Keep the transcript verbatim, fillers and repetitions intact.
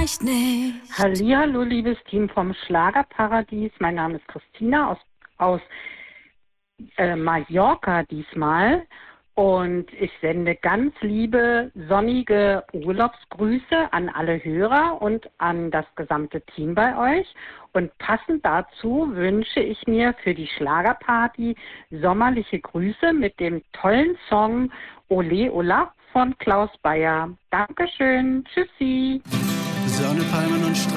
vielleicht nicht. Hallihallo, liebes Team vom Schlagerparadies. Mein Name ist Christina aus, aus äh, Mallorca diesmal. Und ich sende ganz liebe, sonnige Urlaubsgrüße an alle Hörer und an das gesamte Team bei euch. Und passend dazu wünsche ich mir für die Schlagerparty sommerliche Grüße mit dem tollen Song Ole Ola von Klaus Bayer. Dankeschön. Tschüssi. Sonne, Palmen und Strand.